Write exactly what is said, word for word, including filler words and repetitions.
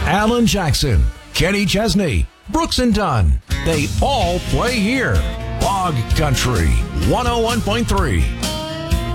Alan Jackson, Kenny Chesney, Brooks and Dunn. They all play here. Bog Country one oh one point three.